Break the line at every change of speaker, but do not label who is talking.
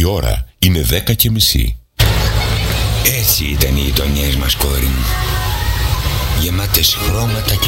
ώρα είναι 10:30.
Έτσι ήταν οι γειτονιές μας, κόρη μου. Γεμάτες χρώματα και